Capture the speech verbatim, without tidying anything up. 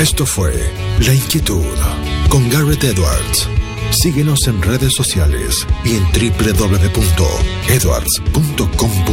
Esto fue La Inquietud con Gareth Edwards. Síguenos en redes sociales y en doble u doble u doble u punto edwards punto com punto